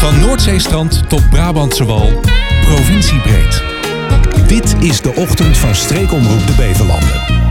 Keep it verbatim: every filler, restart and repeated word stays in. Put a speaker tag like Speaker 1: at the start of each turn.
Speaker 1: Van Noordzeestrand tot Brabantse Wal, provinciebreed.
Speaker 2: Dit is de ochtend van Streekomroep de Beverlanden.